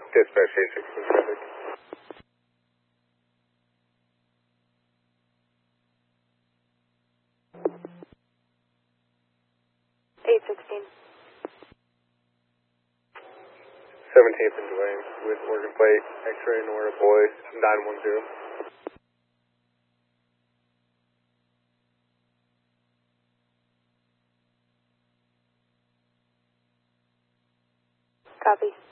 Dispatch 816 traffic. 816. 17th and Duane with Oregon plate, X-ray Nora Boy 910. Copy.